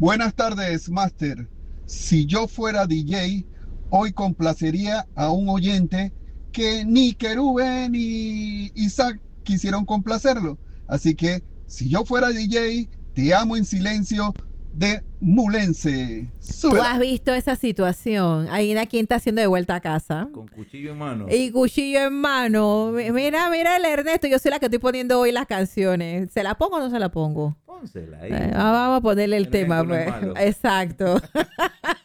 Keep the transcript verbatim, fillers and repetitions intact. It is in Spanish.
Buenas tardes, Master. Si yo fuera D J, hoy complacería a un oyente que ni Kerube ni Isaac quisieron complacerlo. Así que, si yo fuera D J, te amo en silencio de Mulense. ¿Tú has Súbela. visto esa situación? Ahí una quien está haciendo de vuelta a casa. Con cuchillo en mano. Y cuchillo en mano. Mi- Mira, mira el Ernesto. Yo soy la que estoy poniendo hoy las canciones. ¿Se la pongo o no se la pongo? Pónsela ahí. Eh, vamos a ponerle el El tema, ejemplo no es pues. malo. Exacto.